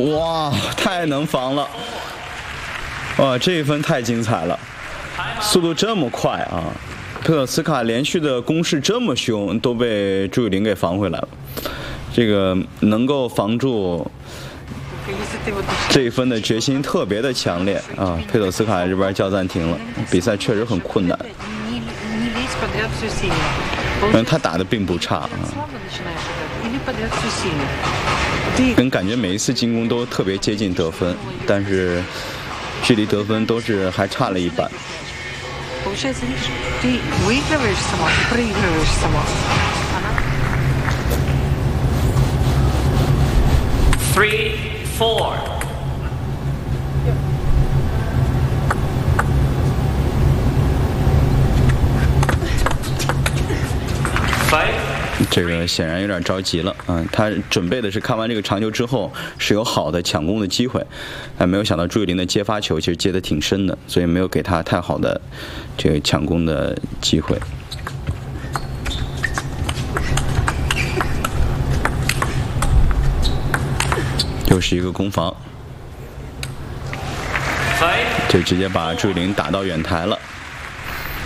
哇，太能防了！哇，这一分太精彩了，速度这么快啊！佩佐斯卡连续的攻势这么凶，都被朱雨玲给防回来了。这个能够防住这一分的决心特别的强烈啊！佩佐斯卡这边叫暂停了，比赛确实很困难。他打的并不差啊，跟感觉每一次进攻都特别接近得分，但是距离得分都是还差了一板。 Получается, видишь, ты выигрываешь сама, ты проигрываешь сама. 3-4. 这个显然有点着急了啊！他准备的是看完这个长球之后是有好的抢攻的机会，但没有想到朱雨玲的接发球其实接得挺深的，所以没有给他太好的这个抢攻的机会。又是一个攻防，就直接把朱雨玲打到远台了。